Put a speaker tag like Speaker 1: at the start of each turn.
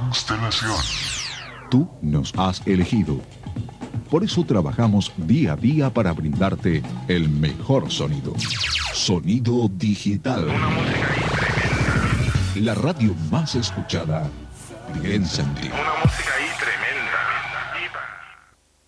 Speaker 1: constelación.
Speaker 2: Tú nos has elegido. Por eso trabajamos día a día para brindarte el mejor sonido. Sonido digital.
Speaker 1: Una música ahí tremenda.
Speaker 2: La radio más escuchada piensa en ti.
Speaker 1: Una música ahí